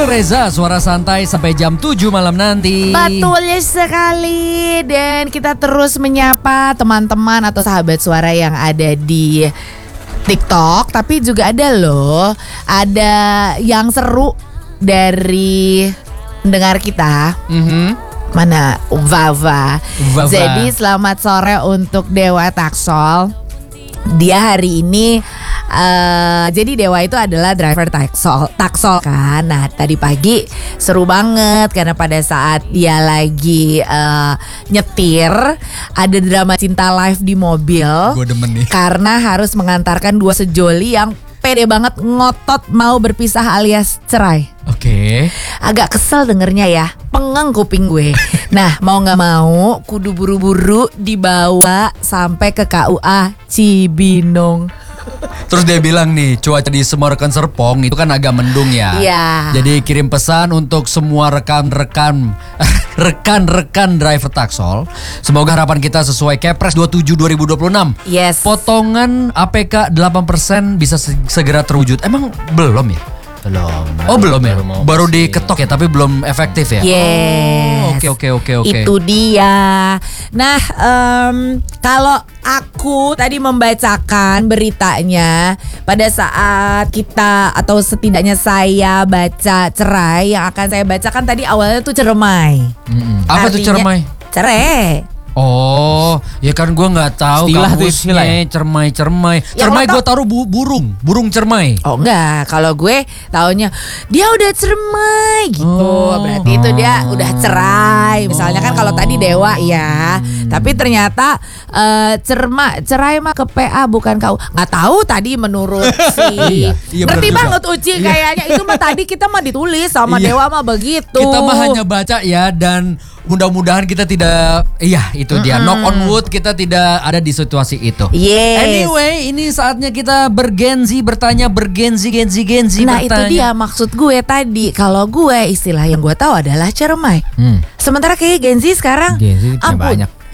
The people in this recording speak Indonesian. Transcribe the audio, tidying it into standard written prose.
Reza, suara santai sampai jam 7 malam nanti. Betul sekali. Dan kita terus menyapa teman-teman atau sahabat suara yang ada di TikTok. Tapi juga ada loh, ada yang seru dari pendengar kita. Mana? Vava. Jadi selamat sore untuk Dewa Taksol. Dia hari ini jadi Dewa itu adalah driver taksol kan. Nah tadi pagi seru banget karena pada saat dia lagi nyetir ada drama cinta live di mobil. Gue demen nih. Karena harus mengantarkan dua sejoli yang pede banget ngotot mau berpisah alias cerai. Oke. Agak kesel dengernya ya, pengeng kuping gue. Nah mau gak mau kudu buru-buru dibawa sampai ke KUA Cibinong. Terus dia bilang nih, cuaca di semua rekan Serpong itu kan agak mendung ya. Iya. Jadi kirim pesan untuk semua rekan-rekan driver taksol. Semoga harapan kita sesuai Kepres 27 2026. Yes. Potongan APK 8% bisa segera terwujud. Emang belum ya? Belum. Oh belum ya? Baru diketok ya tapi belum efektif ya? Yes. Oke. Itu dia. Nah kalau aku tadi membacakan beritanya pada saat kita atau setidaknya saya baca cerai, yang akan saya bacakan tadi awalnya tuh cermai. Apa tuh cermai? Cerai. Oh, ya kan gue nggak tahu kamusnya cermai. Cermai gue taruh burung cermai. Oh enggak, kalau gue taunya dia udah cermai gitu. Berarti itu dia udah cerai. Misalnya kan kalau tadi Dewa ya. Tapi ternyata cerai mah ke PA bukan kau. Nggak tahu tadi menurut si ngerti banget Uci kayaknya itu mah tadi kita mah ditulis sama Dewa mah begitu. Kita mah hanya baca ya dan mudah-mudahan kita tidak itu dia knock on wood kita tidak ada di situasi itu. Yes. Anyway, ini saatnya kita bergenzi bertanya Nah, itu dia maksud gue tadi. Kalau gue istilah yang gue tahu adalah cermai. Sementara kayak Gen Z sekarang Gen Z banyak.